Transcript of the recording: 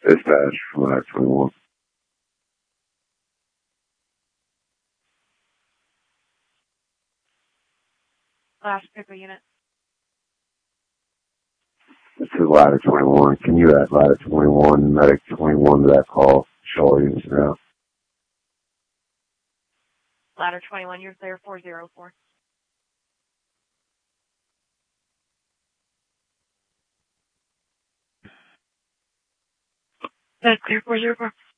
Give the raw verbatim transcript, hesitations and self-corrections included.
Dispatch from Ladder twenty-one. Last picker unit. This is Ladder twenty-one. Can you add Ladder twenty-one, Medic twenty-one to that call? Show units now. Ladder twenty-one, you're clear four zero four. That's clear four zero four.